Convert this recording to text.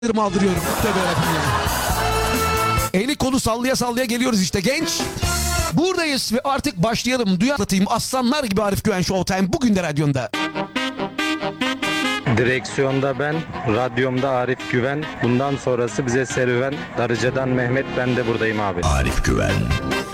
aldırıyorum. Tövbe yarabbim ya. Eli kolu sallaya sallaya geliyoruz işte genç. Buradayız ve artık başlayalım. Duyatlatayım aslanlar gibi Arif Güven Showtime bugün de radyonda. Direksiyonda ben, radyomda Arif Güven. Bundan sonrası bize serüven. Darıca'dan Mehmet, ben de buradayım abi. Arif Güven.